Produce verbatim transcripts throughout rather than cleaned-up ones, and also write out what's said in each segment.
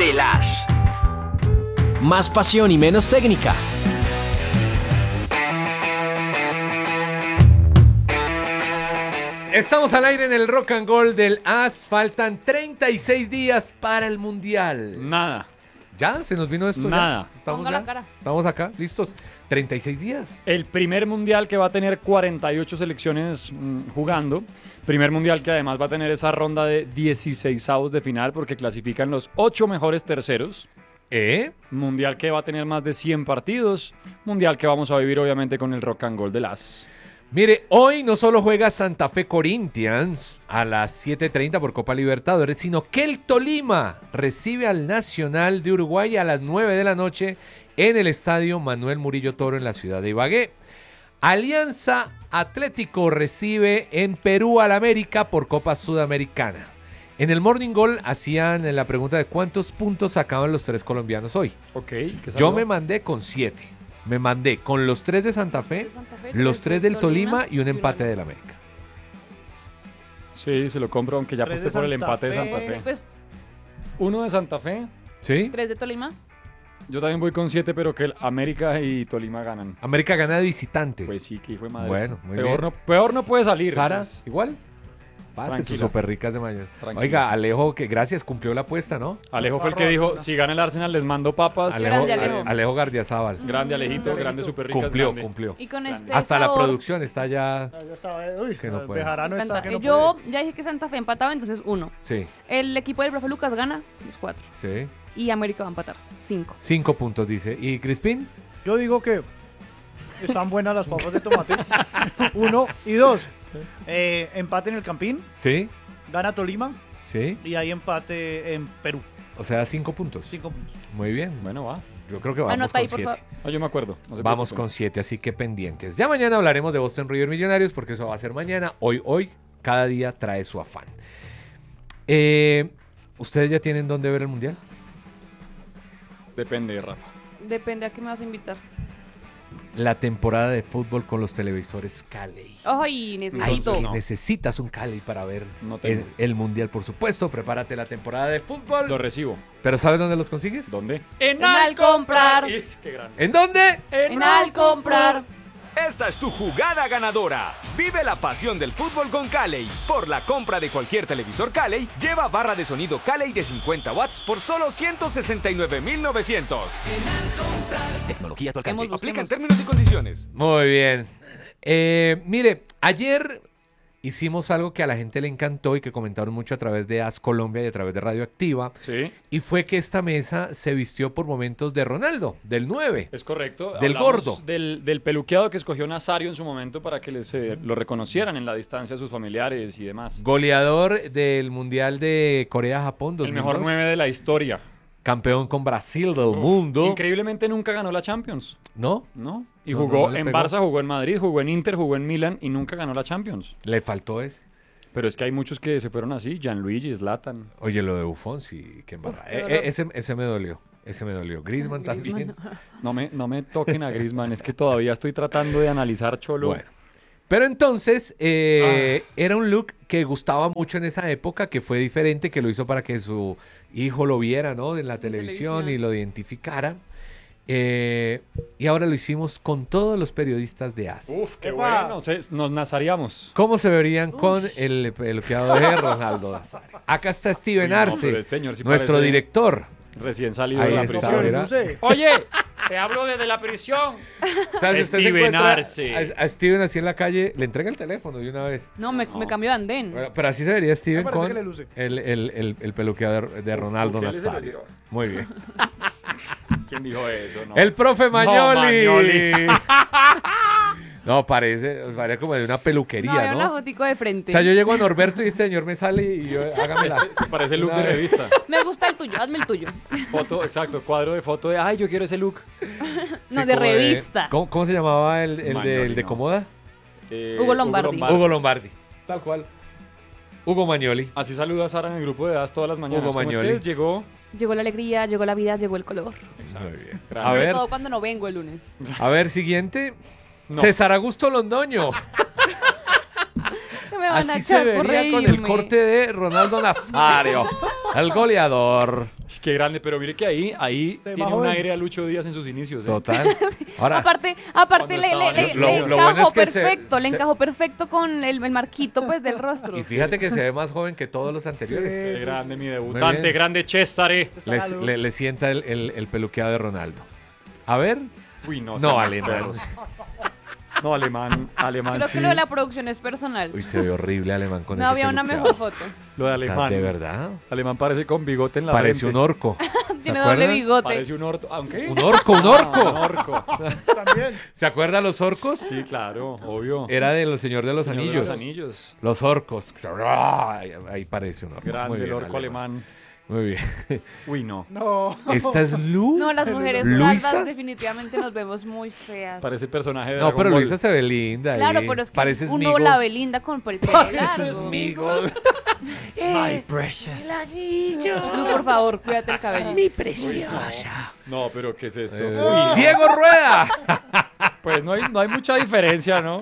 de las. Más pasión y menos técnica. Estamos al aire en el Rock and Roll del As. Faltan treinta y seis días para el Mundial. Nada. ¿Ya? ¿Se nos vino esto? Nada. ¿Ya? ¿Estamos Ponga ya? la cara. ¿Estamos acá? ¿Listos? treinta y seis días. El primer mundial que va a tener cuarenta y ocho selecciones mmm, jugando. Primer mundial que además va a tener esa ronda de dieciseisavos de final porque clasifican los ocho mejores terceros. ¿Eh? Mundial que va a tener más de cien partidos. Mundial que vamos a vivir obviamente con el Rock and Roll del As. Mire, hoy no solo juega Santa Fe Corinthians a las siete y treinta por Copa Libertadores, sino que el Tolima recibe al Nacional de Uruguay a las nueve de la noche en el estadio Manuel Murillo Toro en la ciudad de Ibagué. Alianza Atlético recibe en Perú al América por Copa Sudamericana. En el Morning Goal hacían la pregunta de cuántos puntos sacaban los tres colombianos hoy. Ok. ¿qué Yo salió? me mandé con siete. Me mandé con los tres de Santa Fe, De Santa Fe, los tres del Tolima Tolima y un y empate una- del América. Sí, se lo compro, aunque ya Tres aposté de por el Santa empate de Santa Fe. Fe. Pues Uno de Santa Fe. ¿Sí? tres de Tolima. Yo también voy con siete, pero que el América y Tolima ganan. América gana de visitante. Pues sí, que hijo de madre. Bueno, muy peor bien. No, peor no puede salir. Sara, Entonces, igual. Pase sus Tranquila. super ricas de mañana. Tranquila. Oiga, Alejo, que gracias, cumplió la apuesta, ¿no? Alejo fue el que dijo, si gana el Arsenal les mando papas. Alejo, Grande Alejo. Ale- Alejo Gardiazabal. Grande Alejito, Alejito. grande super ricas. Cumplió, grande. cumplió. Y con este Hasta la sabor, producción está ya. Ah, yo estaba, uy, Que no puede. Bejarano está encanta. que no Yo puede. ya dije que Santa Fe empataba, entonces uno. Sí, El equipo del profe Lucas gana, los cuatro. sí. Y América va a empatar, cinco. Cinco puntos, dice. ¿Y Crispín? Yo digo que están buenas las papas de tomate. Uno y dos. Eh, empate en el Campín, Sí, gana Tolima sí. y hay empate en Perú. O sea, cinco puntos. Cinco puntos. Muy bien. Bueno, va. Yo creo que vamos Anota con ahí, por siete. favor. Ah, yo me acuerdo. no se Vamos preocupen. con siete, así que pendientes. Ya mañana hablaremos de Boston River Millonarios porque eso va a ser mañana. Hoy, hoy, cada día trae su afán. Eh, ¿Ustedes ya tienen dónde ver el Mundial? Depende, Rafa. Depende a qué me vas a invitar. La temporada de fútbol con los televisores Cali. Ay, necesito. Ay, no. necesitas un Cali para ver No tengo. el, el Mundial, por supuesto. Prepárate la temporada de fútbol. Lo recibo. ¿Pero sabes dónde los consigues? ¿Dónde? En Alcomprar. Ish, qué grande. ¿En dónde? En Alcomprar. Esta es tu jugada ganadora. Vive la pasión del fútbol con Cali. Por la compra de cualquier televisor Cali, lleva barra de sonido Cali de cincuenta watts por solo ciento sesenta y nueve mil novecientos. Tecnología a tu alcance. Busquemos, Aplican busquemos. términos y condiciones. Muy bien. Eh, mire, ayer hicimos algo que a la gente le encantó y que comentaron mucho a través de As Colombia y a través de Radioactiva. Sí, Y fue que esta mesa se vistió por momentos de Ronaldo, del nueve. es correcto. Del Hablamos gordo. Del, del peluqueado que escogió Nazario en su momento para que les, eh, lo reconocieran en la distancia a sus familiares y demás. Goleador del Mundial de Corea-Japón dos El mil dos. mejor nueve de la historia. Campeón con Brasil del mundo. Increíblemente nunca ganó la Champions, ¿No? ¿no? Y No, jugó no, no le en pegó. Barça, jugó en Madrid, jugó en Inter, jugó en Milan y nunca ganó la Champions. Le faltó ese. Pero es que hay muchos que se fueron así, Gianluigi, Zlatan. Oye, lo de Buffon, sí, qué embarrada. qué Eh, dolor. eh, ese, ese me dolió. Ese me dolió. Griezmann también. No me, no me toquen a Griezmann, es que todavía estoy tratando de analizar Cholo. Bueno. Pero entonces eh, era un look que gustaba mucho en esa época, que fue diferente, que lo hizo para que su hijo lo viera, ¿no? En la televisión, televisión. y lo identificara. Eh, y ahora lo hicimos con todos los periodistas de As. Uf, qué Epa. bueno, se- nos nazaríamos. ¿Cómo se verían con el peluqueado de Ronaldo Nazario? Acá está Steven Uy, no, Arce, pero este señor sí nuestro parece director. Recién salido Ahí de la está, prisión. ¿verdad? No sé. Oye, te hablo desde la prisión. O sea, si usted se Steven encuentra Arce. a, a Steven así en la calle, le entrega el teléfono de una vez. No, me, me cambió de andén. Bueno, pero así se vería Steven Me parece con que le luce. el, el, el, el peluqueado de, de Ronaldo ¿Con qué le Nazario. salió? Muy bien. ¿Quién dijo eso? No. El profe Magnoli. Magnoli. No, parece, parece como de una peluquería, No, había ¿no? una fotico de O frente. sea, yo llego a Norberto y este señor me sale y yo, hágamela. Este se parece el look Una de vez. revista. Me gusta el tuyo, hazme el tuyo. Foto, exacto, cuadro de foto de, ay, yo quiero ese look. No, Sí, de como revista. ¿cómo, cómo se llamaba el, el de, Magnoli, el de no. Comoda? Eh, Hugo Lombardi. Hugo Lombardi. Tal cual. Hugo Magnoli. Así saluda a Sara en el grupo de Das todas las mañanas. Hugo ¿Cómo es Magnoli. que llegó? Llegó la alegría, llegó la vida, llegó el color. Muy bien. Grande. A Sobre ver, todo cuando no vengo el lunes. a ver, siguiente. No. César Augusto Londoño. Que me van a Así se echar por vería con el reírme. corte de Ronaldo Nazario. al goleador. Qué grande, pero mire que ahí, ahí Se tiene bajó un él. aire a Lucho Díaz en sus inicios. ¿eh? Total. Ahora, Aparte, aparte Cuando le, estaba- le, le, Lo- le lo encajó bueno es que se- perfecto, le se- encajó perfecto con el, el marquito pues del rostro. y fíjate que se ve más joven que todos los anteriores. Qué grande, mi Muy debutante, bien. grande Cesare. Le, Salud. le- le sienta el, el- el peluqueado de Ronaldo. A ver. Uy, no, No, sean alemán. ásperos. No, alemán, alemán Creo sí. que lo de la producción es personal. Uy, se ve horrible alemán con No ese había una peluqueado. mejor foto. Lo de O sea, alemán. de verdad. Alemán parece con bigote en la Parece un frente. orco. ¿Se Tiene doble acuerdan? bigote. Parece un orto. ¿Aunque? Un orco, un Ah, un orco. orco. También. ¿Se acuerdan los orcos? Sí, claro, obvio. Era de los Señor de los Señor de Anillos. los anillos. Los orcos. Ahí, ahí parece un orco. Muy Grande el bien, orco alemán. Muy bien. Uy, no. No. ¿Esta es Lu? No, las mujeres ¿Luisa? calvas definitivamente nos vemos muy feas. Parece personaje de No, Dragon pero Ball. Luisa se ve linda. Claro, ahí. pero es que Pareces uno Migo. la ve linda con el pelo Pareces largo. Migo. My precious. Lu, por favor, cuídate el cabello. No, pero ¿qué es esto? Eh, Uy, Diego Rueda. pues no hay, no hay mucha diferencia, ¿no?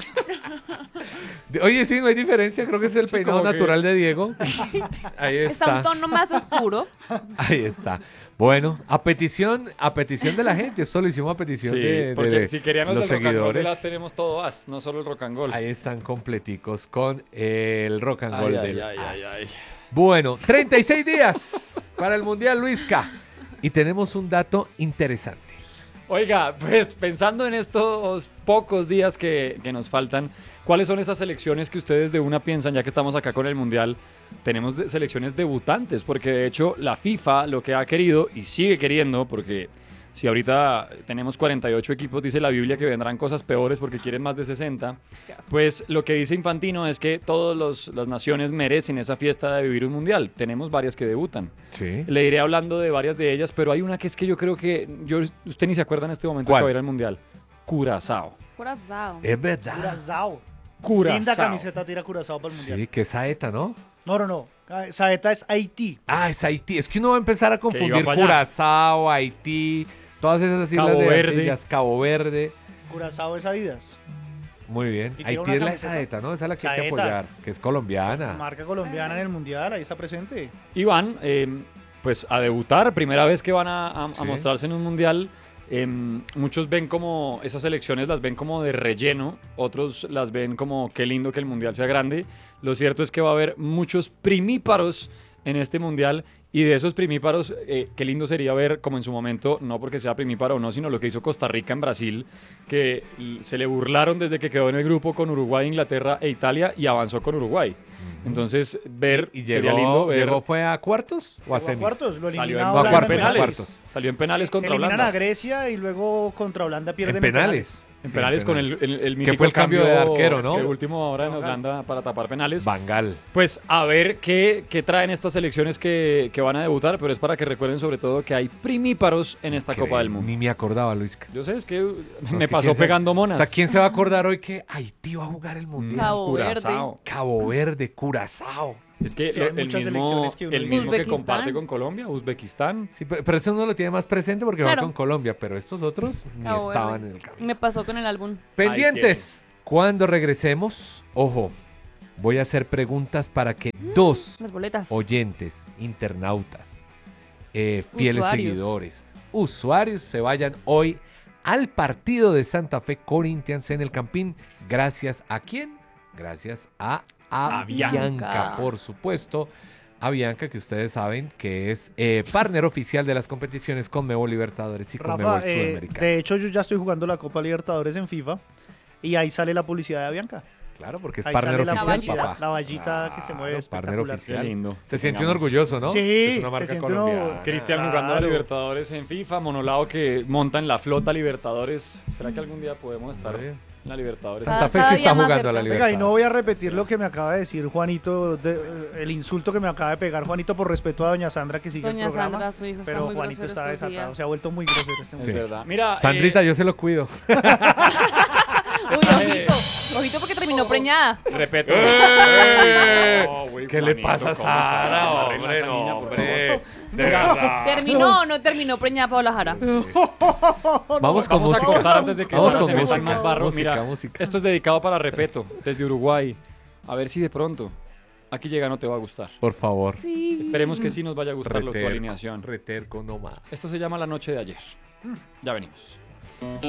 Oye, sí, no hay diferencia. Creo que es el Sí, peinado como que- natural de Diego. Ahí Está un está. tono más oscuro. Ahí está. Bueno, a petición, a petición de la gente. Esto lo hicimos a petición Sí, de, de- porque de si queríamos los el rock and roll, seguidores. las tenemos todo as, no solo el rock and roll. Ahí están completicos con el rock and roll Ay, del ay, ay, As. ay, ay. Bueno, treinta y seis días para el Mundial, Luisca. Y tenemos un dato interesante. Oiga, pues pensando en estos pocos días que, que nos faltan, ¿cuáles son esas selecciones que ustedes de una piensan, ya que estamos acá con el Mundial? Tenemos de- selecciones debutantes, porque de hecho la FIFA lo que ha querido y sigue queriendo, porque si ahorita tenemos cuarenta y ocho equipos, dice la Biblia que vendrán cosas peores porque quieren más de sesenta, pues lo que dice Infantino es que todas las naciones merecen esa fiesta de vivir un Mundial. Tenemos varias que debutan. Sí. Le iré hablando de varias de ellas, pero hay una que es que yo creo que yo, usted ni se acuerda en este momento ¿Cuál? que va a ir al Mundial. Curazao. Curazao. Es verdad. Curazao. Curazao. Linda camiseta tira Curazao para el mundial. Sí, que saeta, ¿no? No, no, no. Ah, Saeta es Haití. Ah, es Haití. Es que uno va a empezar a confundir para allá. Curazao, Haití, todas esas islas Cabo de Verde. Antillas, Cabo Verde. Curazao es Adidas. Muy bien. Y tiene Haití una es la camiseta. saeta, ¿no? Esa es la que hay que Saeta. apoyar, que es colombiana. Marca colombiana en el mundial, ahí está presente. Y van, eh, pues, a debutar. Primera vez que van a, a- a Sí. mostrarse en un Mundial. Eh, muchos ven como, esas elecciones las ven como de relleno. Otros las ven como, qué lindo que el Mundial sea grande. Lo cierto es que va a haber muchos primíparos en este Mundial. Y de esos primíparos, eh, qué lindo sería ver, como en su momento, no porque sea primíparo o no, sino lo que hizo Costa Rica en Brasil, que l- se le burlaron desde que quedó en el grupo con Uruguay, Inglaterra e Italia y avanzó con Uruguay. Entonces, ver, ¿Y sería llegó, lindo ver. llegó fue a cuartos o a Llegó a semis? cuartos, lo Salió en, eliminaron a Holanda cuartos, en penales. penales. cuartos. Salió en penales contra Eliminan Holanda. a Grecia y luego contra Holanda pierden En penales. En Sí, penales con el, el, el mítico fue el cambio de arquero, ¿no? El último ahora en Holanda para tapar penales. Bangal. Pues a ver qué, qué traen estas selecciones que, que van a debutar, pero es para que recuerden sobre todo que hay primíparos en esta Copa del Mundo. Ni me acordaba, Luisca. Yo sé, es que me Porque pasó quién se- pegando monas. O sea, ¿quién se va a acordar hoy que Haití va a jugar el Mundial? Cabo Verde. Curazao. Cabo Verde, Curazao. Es que Sí, lo- hay el muchas mismo, selecciones que uno el dice. mismo que Uzbekistán. comparte con Colombia, Uzbekistán. Sí, pero, pero eso uno lo tiene más presente porque va Claro. con Colombia, pero estos otros ni Cabo estaban Verde. en el camino. Me pasó con el álbum. Pendientes. Cuando regresemos, ojo, voy a hacer preguntas para que dos Las boletas. oyentes, internautas, eh, fieles Usuarios. seguidores, usuarios se vayan hoy al partido de Santa Fe Corinthians en el Campín. Gracias a quién? Gracias a Avianca, Avianca. por supuesto. Avianca, que ustedes saben que es eh, partner oficial de las competiciones Conmebol Libertadores y Conmebol Rafa, eh, Sudamericana. de hecho yo ya estoy jugando la Copa Libertadores en FIFA y ahí sale la publicidad de Avianca. Claro, porque es Ahí partner sale la oficial, vallita, papá. la vallita que se mueve partner espectacular. Qué oficial. lindo. Se siente un Tengamos. orgulloso, ¿no? Sí, Es una se marca siente uno- colombiana. Cristian jugando a Claro. Libertadores en FIFA, Monolao que monta en la flota Libertadores. ¿Será que algún día podemos estar Muy bien. en la Libertadores? Cada- Santa Fe cada sí día está más jugando a la cerca. libertad. Venga, y no voy a repetir lo que me acaba de decir Juanito, de- eh, el insulto que me acaba de pegar Juanito por respeto a doña Sandra que sigue Doña el programa. Sandra, su hijo, está pero muy Juanito grosero está estos desatado, días. se ha vuelto muy grosero este Es momento. verdad. Mira, Sandrita, eh, yo se lo cuido. Uy, ojito. Ojito porque terminó preñada. Repeto. ¡Eh! No, güey, ¿Qué le Juanito, pasa a ¿cómo Sara, se va a hombre? arreglar esa No, niña, por hombre. favor? De verdad. ¿Terminó o no terminó preñada Paola Jara? Vamos con Vamos a música. cortar antes de que Vamos Sara con se meta en música. más barro. Música, Mira, música. esto es dedicado para Repeto, desde Uruguay. A ver si de pronto. Aquí llega no te va a gustar. Por favor. Sí. Esperemos que sí nos vaya a gustar lo- tu Reterco, alineación. Reterco no más. Esto se llama La Noche de Ayer. Ya venimos.